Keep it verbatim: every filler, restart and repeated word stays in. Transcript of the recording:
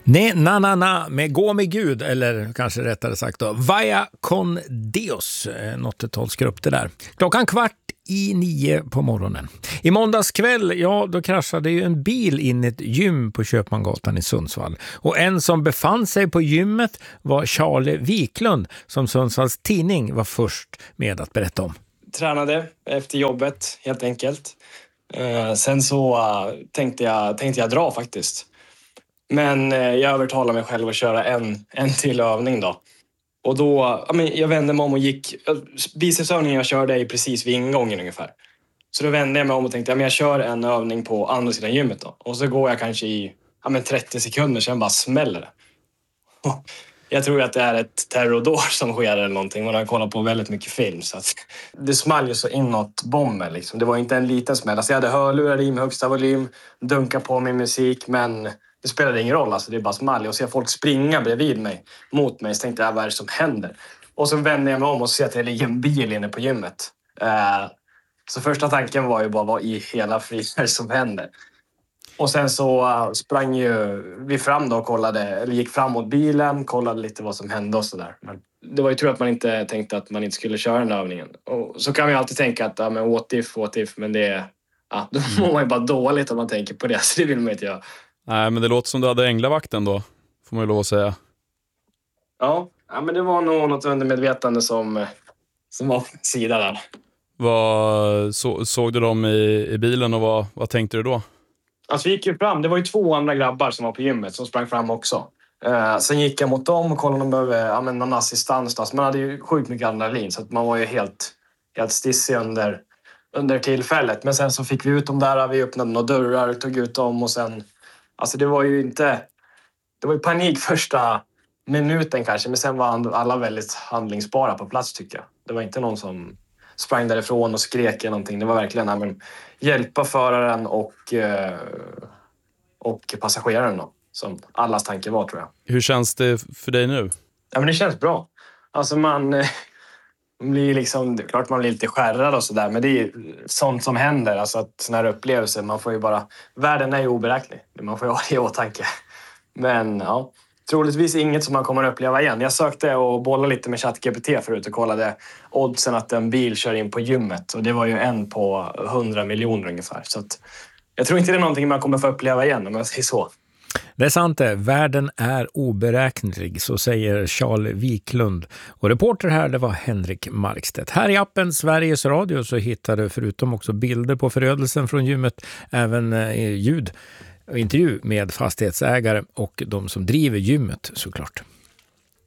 Nej, na, na, na, med gå med Gud, eller kanske rättare sagt då, Vaya con Dios, en åttiotalsgrupp det där. Klockan kvart i nio på morgonen. I måndags kväll, ja, då kraschade ju en bil in i ett gym på Köpmangatan i Sundsvall. Och en som befann sig på gymmet var Charlie Wiklund, som Sundsvalls tidning var först med att berätta om. Tränade efter jobbet, helt enkelt. Eh, sen så uh, tänkte, jag, tänkte jag dra faktiskt. Men eh, jag övertalade mig själv att köra en, en till övning då. Och då, ja, men jag vände mig om och gick... Bicepsövningen jag körde är precis vid ingången ungefär. Så då vände jag mig om och tänkte, ja, men jag kör en övning på andra sidan gymmet då. Och så går jag kanske i ja, men trettio sekunder, sen bara smäller det. Jag tror att det är ett terrordåd som sker eller någonting. Man har kollat på väldigt mycket film. Så att det small ju så inåt bomben liksom. Det var inte en liten smäll. Alltså jag hade hörlurar i med högsta volym, dunka på min musik, men det spelade ingen roll. Alltså det är bara small. Och så ser folk springa bredvid mig, mot mig. Så tänkte jag, vad är det som händer? Och så vände jag mig om och ser att det ligger en bil inne på gymmet. Uh, så första tanken var ju bara, vad i hela friden som händer? Och sen så uh, sprang ju vi fram då och kollade, eller gick fram mot bilen, kollade lite vad som hände och sådär. Men det var ju tur att man inte tänkte att man inte skulle köra den övningen. Och så kan man ju alltid tänka att, ja men what if, what if, men det, ja, då mår man ju bara dåligt om man tänker på det, så det vill man inte göra. Nej, men det låter som du hade änglavakten då, får man ju lov att säga. Ja, ja men det var nog något undermedvetande som, som var på sidan där. Vad, så, såg du dem i, i bilen och vad, vad tänkte du då? Alltså vi gick ju fram, det var ju två andra grabbar som var på gymmet som sprang fram också. Uh, sen gick jag mot dem och kollade om de behövde ja, men någon assistans. Då. Så man hade ju sjukt mycket adrenalin så att man var ju helt, helt stissig under, under tillfället. Men sen så fick vi ut dem där, vi öppnade några dörrar, tog ut dem och sen... Alltså det var ju inte... Det var ju panik första minuten kanske, men sen var alla väldigt handlingsbara på plats tycker jag. Det var inte någon som sprang därifrån och skrek eller någonting. Det var verkligen ja, men, hjälpa föraren och, eh, och passageraren då. Som allas tanke var, tror jag. Hur känns det för dig nu? Ja, men det känns bra. Alltså man, eh, man blir liksom... Det är klart man blir lite skärrad och sådär. Men det är sånt som händer. Alltså att såna här upplevelser, man får ju bara... Världen är ju oberäknelig. Man får ju ha det i åtanke. Men ja, troligtvis inget som man kommer att uppleva igen. Jag sökte och bollade lite med ChatGPT förut och kollade oddsen att en bil kör in på gymmet. Och det var ju en på hundra miljoner ungefär. Så att jag tror inte det är någonting man kommer att få uppleva igen om jag säger så. Det är sant det. Världen är oberäknelig, så säger Charlie Wiklund. Och reporter här, det var Henrik Markstedt. Här i appen Sveriges Radio så hittar du förutom också bilder på förödelsen från gymmet även eh, ljud och intervju med fastighetsägare och de som driver gymmet såklart.